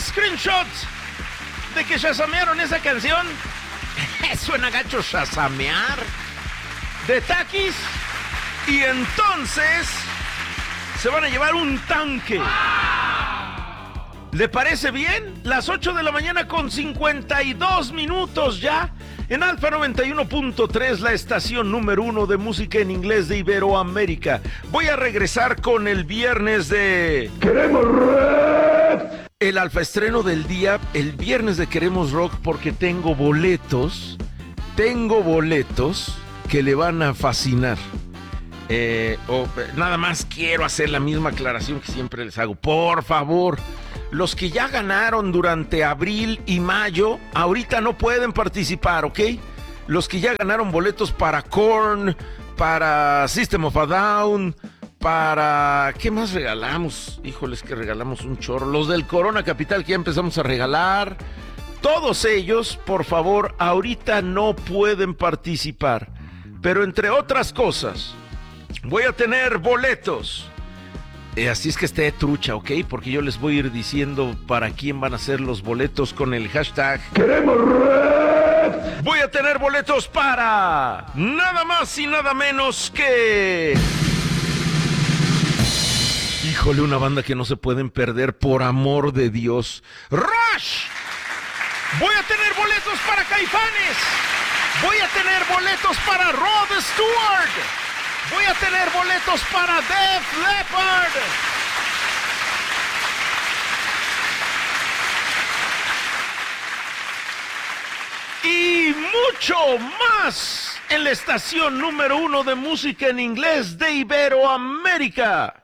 screenshots de que shazamearon esa canción. Suena gacho shazamear. De Takis. Y entonces se van a llevar un tanque. ¿Le parece bien? Las 8 de la mañana con 52 minutos ya. En Alfa 91.3, la estación número 1 de música en inglés de Iberoamérica. Voy a regresar con el viernes de Queremos Rock. El alfa estreno del día, el viernes de Queremos Rock, porque tengo boletos que le van a fascinar. Nada más quiero hacer la misma aclaración que siempre les hago. Por favor, los que ya ganaron durante abril y mayo, ahorita no pueden participar, ¿ok? Los que ya ganaron boletos para Korn, para System of a Down, para... ¿qué más regalamos? Híjoles, que regalamos un chorro. Los del Corona Capital que ya empezamos a regalar. Todos ellos, por favor, ahorita no pueden participar. Pero entre otras cosas, voy a tener boletos. Así es que esté trucha, ¿ok? Porque yo les voy a ir diciendo para quién van a ser los boletos con el hashtag Queremos Rock. Voy a tener boletos para nada más y nada menos que... híjole, una banda que no se pueden perder, por amor de Dios. ¡Rush! Voy a tener boletos para Caifanes. Voy a tener boletos para Rod Stewart. Voy a tener boletos para Def Leppard. Y mucho más en la estación número 1 de música en inglés de Iberoamérica.